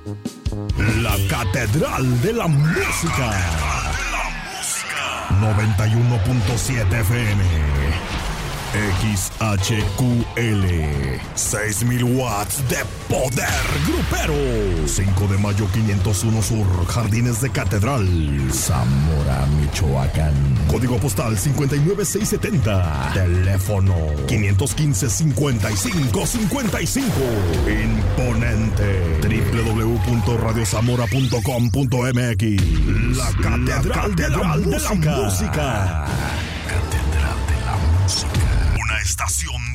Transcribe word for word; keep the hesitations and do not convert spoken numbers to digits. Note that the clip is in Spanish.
La Catedral de la Música. noventa y uno punto siete F M. X H Q L. seis mil watts de poder grupero. cinco de mayo quinientos uno Sur, Jardines de Catedral, Zamora, Michoacán. Código postal cincuenta y nueve seiscientos setenta. Teléfono quinientos quince, cincuenta y cinco cincuenta y cinco. Imponente. doble u doble u doble u punto radio zamora punto com punto m x. La Catedral de la Música. Catedral de la Música. Una estación